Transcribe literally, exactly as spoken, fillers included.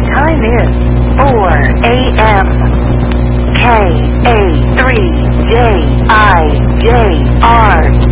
time is four A M K A three J I J R